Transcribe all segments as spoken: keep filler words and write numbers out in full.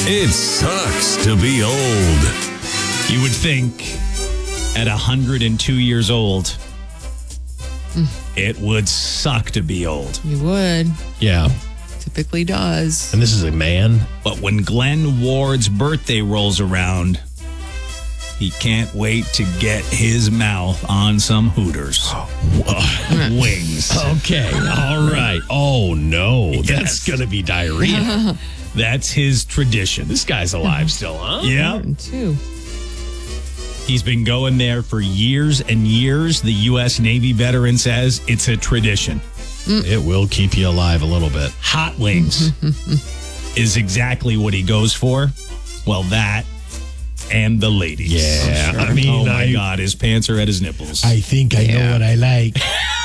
It sucks to be old. You would think at one hundred two years old, it would suck to be old. You would. Yeah. Typically does. And this is a man. But when Glenn Ward's birthday rolls around, he can't wait to get his mouth on some Hooters. Wings. Okay. All right. Oh, no. Yes. That's going to be diarrhea. That's his tradition. This guy's alive still, huh? Yeah. Too. He's been going there for years and years. The U S Navy veteran says it's a tradition. It will keep you alive a little bit. Hot wings is exactly what he goes for. Well, that and the ladies. Yeah. Oh, sure. I mean, oh my I- God, his pants are at his nipples. I think I Yeah. know what I like.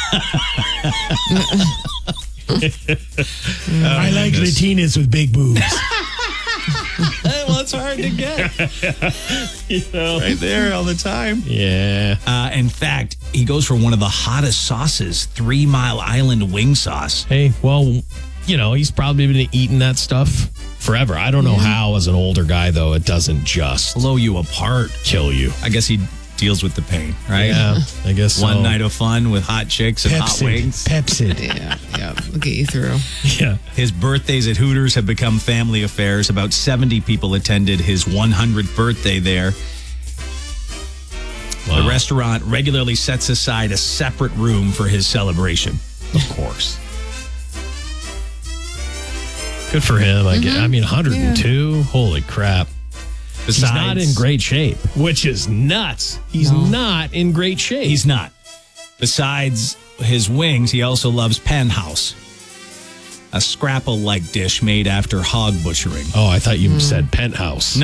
I like goodness. Latinas with big boobs. Well, it's hard to get. You know? Right there all the time. Yeah. Uh, in fact, he goes for one of the hottest sauces, Three Mile Island wing sauce. Hey, well, you know, he's probably been eating that stuff forever. I don't know how, as an older guy, though, it doesn't just Blow you apart. kill you. I guess he deals with the pain, right? Yeah, I guess so. One night of fun with hot chicks and hot wings. Pepsi. Yeah. Yeah. We'll get you through. Yeah. His birthdays at Hooters have become family affairs. About seventy people attended his one hundredth birthday there. Wow. The restaurant regularly sets aside a separate room for his celebration. Of course. Good for him. I, get, I mean, one hundred two. Holy crap. He's not in great shape, which is nuts. He's No. not in great shape. He's not. Besides his wings, he also loves Penthouse, a scrapple-like dish made after hog butchering. Oh, I thought you said penthouse.